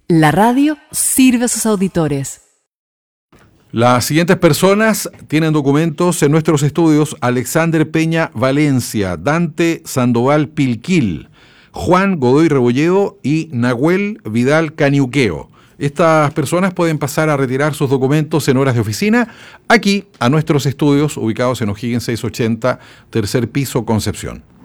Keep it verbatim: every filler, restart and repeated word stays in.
La radio sirve a sus auditores. Las siguientes personas tienen documentos en nuestros estudios: Alexander Peña Valencia, Dante Sandoval Pilquil, Juan Godoy Rebolledo y Nahuel Vidal Caniuqueo. Estas personas pueden pasar a retirar sus documentos en horas de oficina aquí a nuestros estudios ubicados en O'Higgins seiscientos ochenta, tercer piso, Concepción.